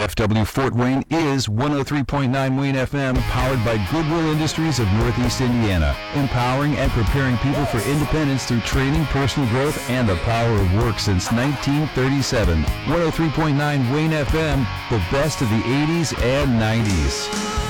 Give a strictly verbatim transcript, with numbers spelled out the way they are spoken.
F W Fort Wayne is one oh three point nine Wayne F M, powered by Goodwill Industries of Northeast Indiana, empowering and preparing people for independence through training, personal growth, and the power of work since nineteen thirty-seven. one oh three point nine Wayne F M, the best of the eighties and nineties.